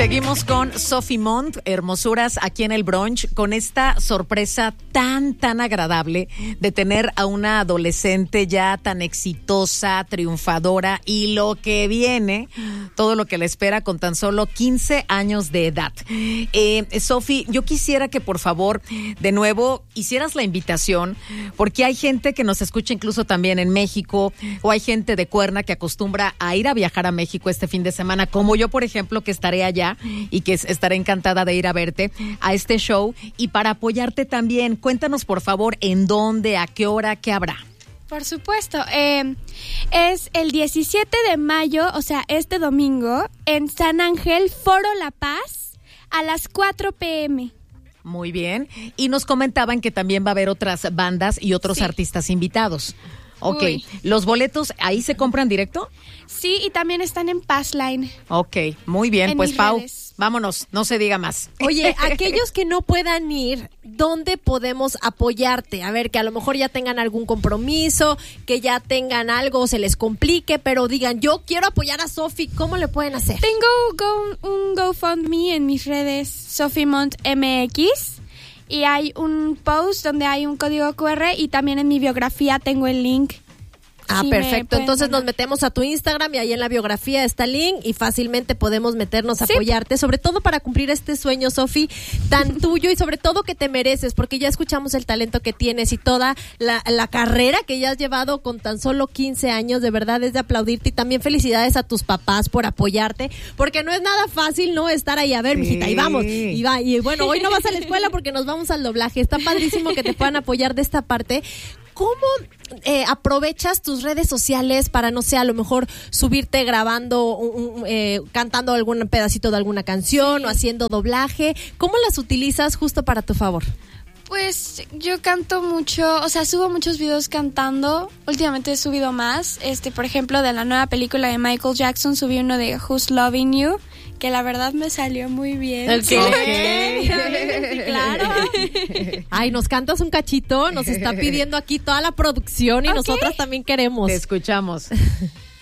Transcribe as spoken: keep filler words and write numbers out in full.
Seguimos con Sophie Montt, hermosuras aquí en el brunch, con esta sorpresa tan, tan agradable de tener a una adolescente ya tan exitosa, triunfadora y lo que viene, todo lo que le espera con tan solo quince años de edad. Eh, Sophie, yo quisiera que por favor, de nuevo, hicieras la invitación, porque hay gente que nos escucha incluso también en México, o hay gente de Cuerna que acostumbra a ir a viajar a México este fin de semana, como yo, por ejemplo, que estaré allá y que estaré encantada de ir a verte a este show. Y para apoyarte también, cuéntanos por favor en dónde, a qué hora, qué habrá. Por supuesto, eh, es el diecisiete de mayo, o sea, este domingo, en San Ángel, Foro La Paz, a las cuatro p.m. Muy bien, y nos comentaban que también va a haber otras bandas y otros sí. artistas invitados. Ok, Uy. ¿Los boletos ahí se compran directo? Sí, y también están en Passline. Ok, muy bien, en pues Pau, redes. Vámonos, no se diga más. Oye, aquellos que no puedan ir, ¿dónde podemos apoyarte? A ver, que a lo mejor ya tengan algún compromiso, que ya tengan algo, se les complique, pero digan, yo quiero apoyar a Sophie, ¿cómo le pueden hacer? Tengo go, un GoFundMe en mis redes, Sophie Montt M X. Y hay un post donde hay un código cu erre y también en mi biografía tengo el link. Ah, sí, perfecto. Entonces nos metemos a tu Instagram y ahí en la biografía está el link y fácilmente podemos meternos a sí. apoyarte, sobre todo para cumplir este sueño, Sophie, tan tuyo y sobre todo que te mereces, porque ya escuchamos el talento que tienes y toda la, la carrera que ya has llevado con tan solo quince años. De verdad es de aplaudirte y también felicidades a tus papás por apoyarte, porque no es nada fácil, ¿no? Estar ahí, a ver, sí. mijita, y vamos, y va, y bueno, hoy no vas a la escuela porque nos vamos al doblaje. Está padrísimo que te puedan apoyar de esta parte. ¿Cómo eh, aprovechas tus redes sociales para, no sé, a lo mejor subirte grabando, un, un, eh, cantando algún pedacito de alguna canción sí. o haciendo doblaje? ¿Cómo las utilizas justo para tu favor? Pues yo canto mucho, o sea, subo muchos videos cantando. Últimamente he subido más. Este, por ejemplo, de la nueva película de Michael Jackson subí uno de Who's Loving You, que la verdad me salió muy bien. Okay. Okay. Sí, claro. Ay, nos cantas un cachito, nos está pidiendo aquí toda la producción y okay. nosotras también queremos. Te escuchamos.